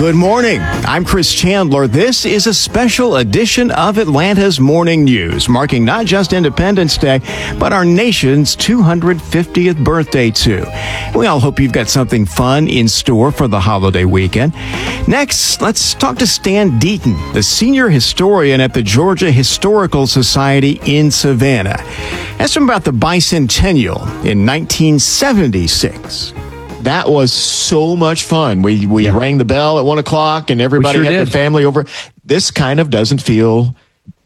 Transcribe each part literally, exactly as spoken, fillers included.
Good morning. I'm Chris Chandler. This is a special edition of Atlanta's Morning News, marking not just Independence Day, but our nation's two hundred fiftieth birthday, too. We all hope you've got something fun in store for the holiday weekend. Next, let's talk to Stan Deaton, the senior historian at the Georgia Historical Society in Savannah. Ask him about the bicentennial in nineteen seventy-six. That was so much fun. We we yeah. rang the bell at one o'clock and everybody sure had did. their family over. This kind of doesn't feel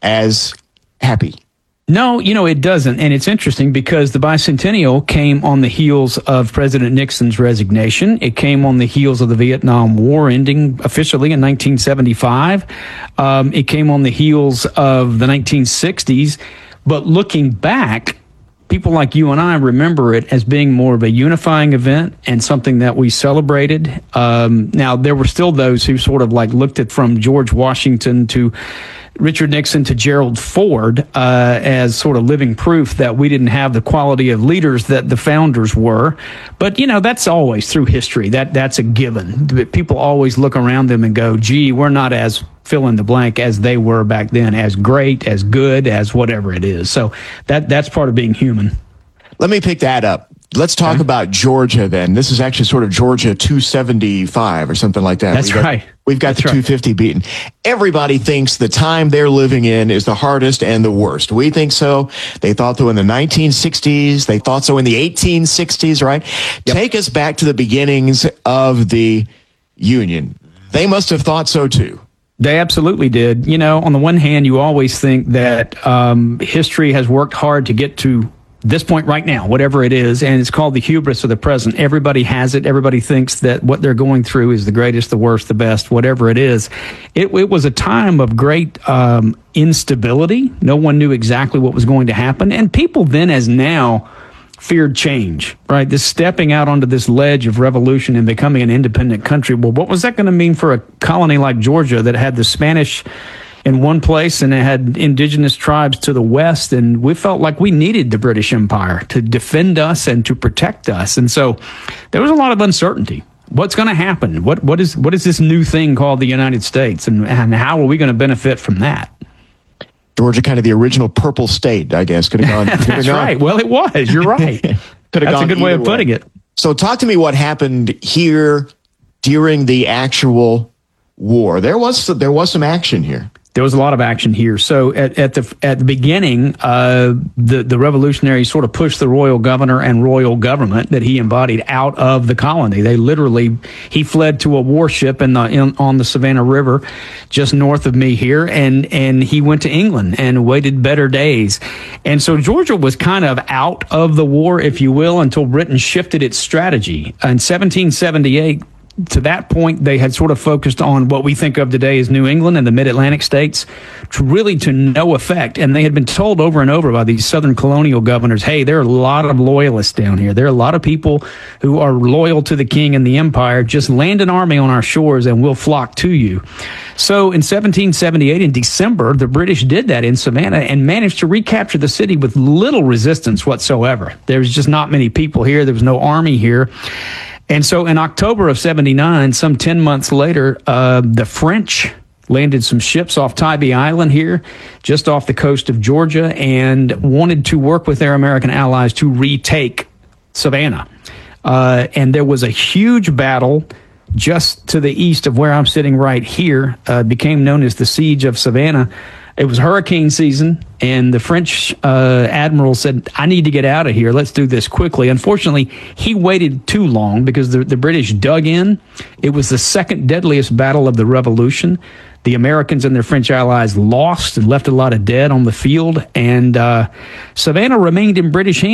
as happy. No, you know, it doesn't. And it's interesting because the bicentennial came on the heels of President Nixon's resignation. It came on the heels of the Vietnam War ending officially in nineteen seventy-five. Um, it came on the heels of the nineteen sixties. But looking back, people like you and I remember it as being more of a unifying event and something that we celebrated. Um, now, there were still those who sort of like looked at from George Washington to Richard Nixon to Gerald Ford uh, as sort of living proof that we didn't have the quality of leaders that the founders were. But, you know, that's always through history. That That's a given. People always look around them and go, gee, we're not as fill in the blank as they were back then, as great, as good, as whatever it is. So that that's part of being human. Let me pick that up. Let's talk okay. about Georgia then. This is actually sort of Georgia two seventy-five or something like that. That's we've got, right. We've got that's the two fifty right. beaten. Everybody thinks the time they're living in is the hardest and the worst. We think so. They thought so in the nineteen sixties. They thought so in the eighteen sixties, right? Yep. Take us back to the beginnings of the Union. They must have thought so too. They absolutely did. You know, on the one hand, you always think that um, history has worked hard to get to this point right now, whatever it is, and it's called the hubris of the present. Everybody has it. Everybody thinks that what they're going through is the greatest, the worst, the best, whatever it is. It, it was a time of great um, instability. No one knew exactly what was going to happen, and people then as now feared change, right? This stepping out onto this ledge of revolution and becoming an independent country. Well, what was that going to mean for a colony like Georgia that had the Spanish in one place and it had indigenous tribes to the west? And we felt like we needed the British Empire to defend us and to protect us. And so there was a lot of uncertainty. What's going to happen? What what is what is this new thing called the United States? And, and how are we going to benefit from that? Georgia, kind of the original purple state, I guess. Could have gone. That's have gone. right. Well, it was. You're right. Could have That's gone a good way of putting way. it. So talk to me what happened here during the actual war. There was there was some action here. There was a lot of action here. So at, at the at the beginning, uh, the the revolutionaries sort of pushed the royal governor and royal government that he embodied out of the colony. They literally he fled to a warship in the in, on the Savannah River, just north of me here, and and he went to England and waited better days. And so Georgia was kind of out of the war, if you will, until Britain shifted its strategy in seventeen seventy-eight. To that point, they had sort of focused on what we think of today as New England and the mid-Atlantic states, to really to no effect. And they had been told over and over by these southern colonial governors, hey, there are a lot of loyalists down here. There are a lot of people who are loyal to the king and the empire. Just land an army on our shores and we'll flock to you. So in seventeen seventy-eight, in December, the British did that in Savannah and managed to recapture the city with little resistance whatsoever. There was just not many people here. There was no army here. And so in October of seventy-nine, some ten months later, uh, the French landed some ships off Tybee Island here, just off the coast of Georgia, and wanted to work with their American allies to retake Savannah. Uh, and there was a huge battle just to the east of where I'm sitting right here, uh, became known as the Siege of Savannah. It was hurricane season, and the French uh, admiral said, I need to get out of here. Let's do this quickly. Unfortunately, he waited too long because the, the British dug in. It was the second deadliest battle of the Revolution. The Americans and their French allies lost and left a lot of dead on the field, and uh, Savannah remained in British hands.